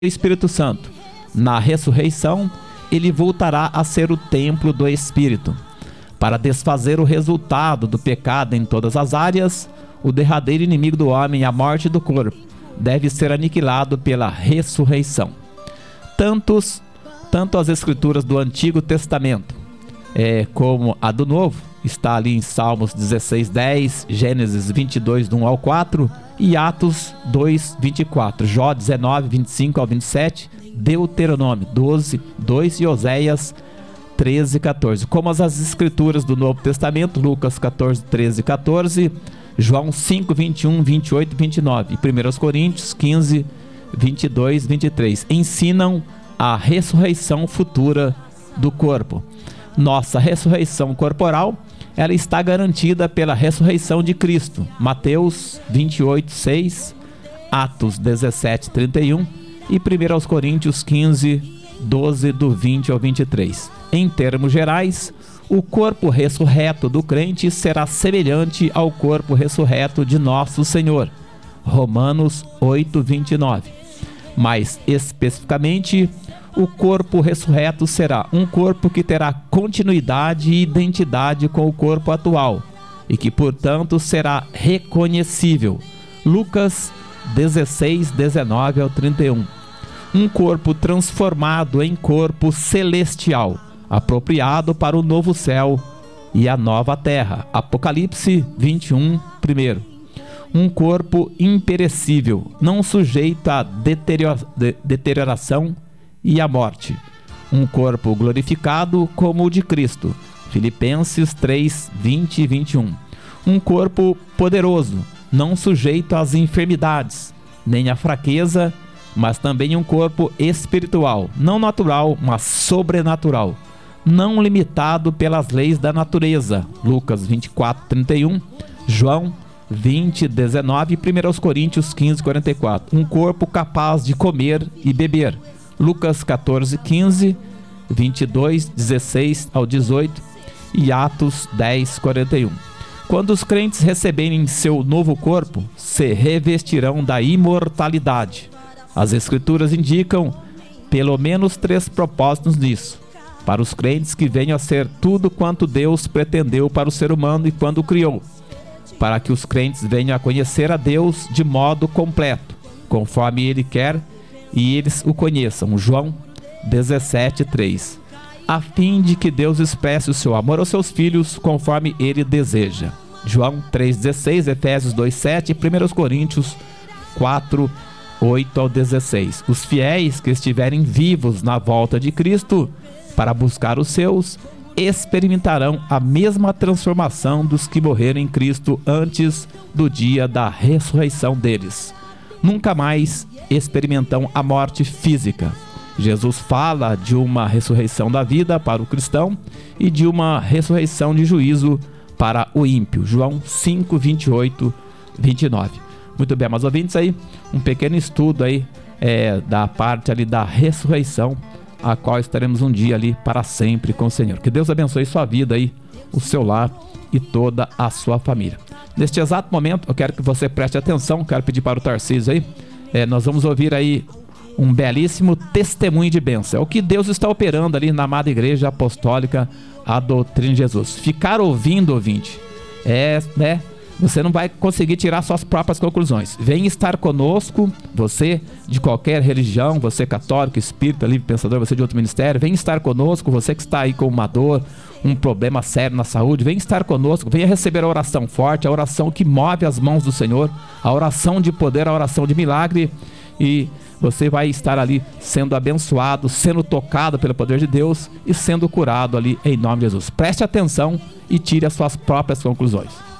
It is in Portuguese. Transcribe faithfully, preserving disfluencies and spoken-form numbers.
Espírito Santo. Na ressurreição, ele voltará a ser o templo do Espírito. Para desfazer o resultado do pecado em todas as áreas, o derradeiro inimigo do homem, a morte do corpo, deve ser aniquilado pela ressurreição. Tantos, tanto as escrituras do Antigo Testamento é, como a do Novo, está ali em Salmos dezesseis, dez, Gênesis vinte e dois, do um ao quatro, e Atos dois, vinte e quatro, Jó dezenove, vinte e cinco ao vinte e sete, Deuteronômio doze, dois e Oséias treze, quatorze. Como as, as escrituras do Novo Testamento, Lucas quatorze, treze e quatorze, João cinco, vinte e um, vinte e oito e vinte e nove, e primeira Coríntios quinze, vinte e dois, vinte e três, ensinam a ressurreição futura do corpo. Nossa ressurreição corporal, ela está garantida pela ressurreição de Cristo. Mateus vinte e oito, seis, Atos dezessete, trinta e um e primeira Coríntios quinze, doze, do vinte ao vinte e três. Em termos gerais, o corpo ressurreto do crente será semelhante ao corpo ressurreto de nosso Senhor. Romanos oito, vinte e nove. Mais especificamente, o corpo ressurreto será um corpo que terá continuidade e identidade com o corpo atual e que, portanto, será reconhecível. Lucas dezesseis, dezenove ao trinta e um. Um corpo transformado em corpo celestial, apropriado para o novo céu e a nova terra. Apocalipse vinte e um, primeiro. Um corpo imperecível, não sujeito a deteriora- de- deterioração e a morte. Um corpo glorificado como o de Cristo. Filipenses três, vinte e vinte e um. Um corpo poderoso, não sujeito às enfermidades, nem à fraqueza, mas também um corpo espiritual, não natural, mas sobrenatural, não limitado pelas leis da natureza. Lucas vinte e quatro, trinta e um, João vinte, dezenove e primeira Coríntios quinze, quarenta e quatro. Um corpo capaz de comer e beber. Lucas quatorze, quinze, vinte e dois, dezesseis ao dezoito e Atos dez, quarenta e um. Quando os crentes receberem seu novo corpo, se revestirão da imortalidade. As Escrituras indicam pelo menos três propósitos nisso. Para os crentes, que venham a ser tudo quanto Deus pretendeu para o ser humano e quando o criou. Para que os crentes venham a conhecer a Deus de modo completo, conforme Ele quer, e eles o conheçam. João dezessete, três. A fim de que Deus expresse o seu amor aos seus filhos conforme Ele deseja. João três, dezesseis, Efésios dois, sete e primeira Coríntios quatro, oito ao dezesseis. Os fiéis que estiverem vivos na volta de Cristo para buscar os seus, experimentarão a mesma transformação dos que morreram em Cristo antes do dia da ressurreição deles. Nunca mais experimentam a morte física. Jesus fala de uma ressurreição da vida para o cristão e de uma ressurreição de juízo para o ímpio. João cinco, vinte e oito, vinte e nove. Muito bem, mas ouvintes, aí um pequeno estudo aí é, da parte ali da ressurreição, a qual estaremos um dia ali para sempre com o Senhor. Que Deus abençoe sua vida aí, o seu lar e toda a sua família. Neste exato momento, eu quero que você preste atenção, quero pedir para o Tarcísio aí, é, nós vamos ouvir aí um belíssimo testemunho de bênção. É o que Deus está operando ali na amada Igreja Apostólica, a Doutrina de Jesus. Ficar ouvindo, ouvinte, é, né? Você não vai conseguir tirar suas próprias conclusões. Vem estar conosco, você de qualquer religião, você católico, espírita, livre pensador, você de outro ministério, vem estar conosco, você que está aí com uma dor, um problema sério na saúde, vem estar conosco, venha receber a oração forte, a oração que move as mãos do Senhor, a oração de poder, a oração de milagre, e você vai estar ali sendo abençoado, sendo tocado pelo poder de Deus e sendo curado ali em nome de Jesus. Preste atenção e tire as suas próprias conclusões.